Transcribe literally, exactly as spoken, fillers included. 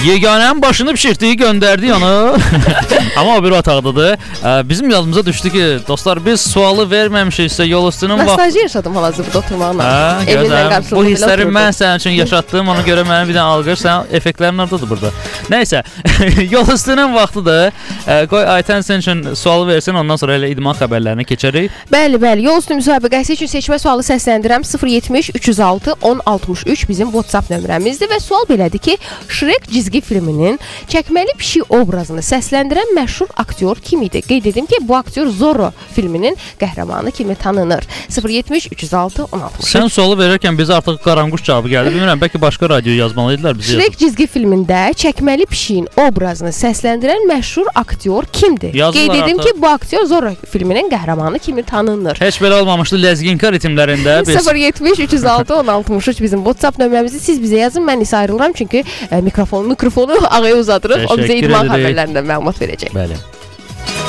Yeganənin başını pişirtdiyi göndərdi onu. Amma o bir otaqdadır. Bizim yadımıza düşdü ki, dostlar, biz sualı verməmişiksə yol üstünün vaxtı... Nostalji yaşadım hal-hazırda oturmağına. Hə, gözəm. Bu hissləri mən sənin üçün yaşatdım. Ona görə mənə bir dənə alqış. Sən effektlərin oradadır burada. Nəysə, yol üstünün vaxtıdır. Qoy Aytən sənin üçün sualı versin, ondan sonra elə idman xəbərlərinə keçərik. Bəli, bəli. Yol üstü müsabiqəsi üçün seçmə sualı səsləndirəm. sıfır yetmiş üç yüz altı on altmış üç bizim WhatsApp nömrəmizdir və sual belədir ki, Shrek cizgi filminin çəkməli pişik obrazını səsləndirən məşhur aktyor kim idi? Qeyd edim ki, bu aktyor Zorro filminin qəhrəmanı kimi tanınır. sıfır yetmiş üç yüz altı on altmış üç. Sən sualı verərkən bizə artıq qaranquş cavabı gəldi. Bilmirəm, bəlkə başqa radioya yazmalıydılar bizi. Shrek cizgi filmində çəkməli pişiyin obrazını səsləndirən məşhur aktyor kimdir? Qeyd edim ki, bu aktyor Zorro filminin qəhrəmanı kimi tanınır. Heç belə olmamışdı Lezginka ritmlərində. Biz... sıfır yetmiş üç yüz altı on altmış üç bizim WhatsApp nömrəmizi siz bizə yazın. Mən isə ayrılıram çünki e, mikrofonu mikrofonu ağaya uzadırıq. O bizə idman xəbərlərindən məlumat verəcək. Bəli.